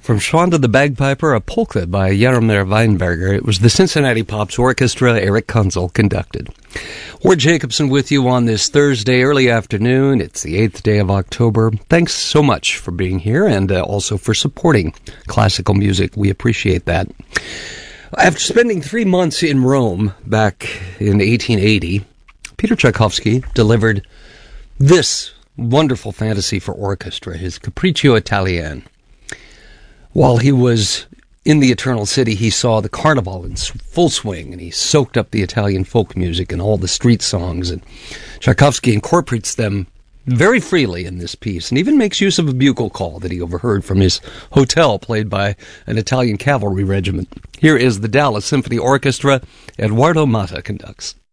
From Schwanda the Bagpiper, a polka by Jaromir Weinberger. It was the Cincinnati Pops Orchestra, Eric Kunzel conducted. Ward Jacobson with you on this Thursday early afternoon. It's the 8th day of October. Thanks so much for being here and also for supporting classical music. We appreciate that. After spending 3 months in Rome back in 1880, Peter Tchaikovsky delivered this wonderful fantasy for orchestra, his Capriccio Italien. While he was in the Eternal City, he saw the carnival in full swing, and he soaked up the Italian folk music and all the street songs, and Tchaikovsky incorporates them very freely in this piece, and even makes use of a bugle call that he overheard from his hotel, played by an Italian cavalry regiment. Here is the Dallas Symphony Orchestra. Eduardo Mata conducts.